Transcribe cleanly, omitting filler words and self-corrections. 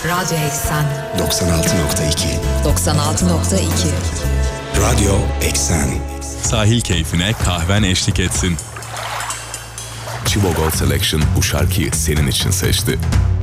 Radyo Eksen 96.2 96.2 Radyo Eksen. Sahil keyfine kahven eşlik etsin. Chibo Gold Selection bu şarkıyı senin için seçti.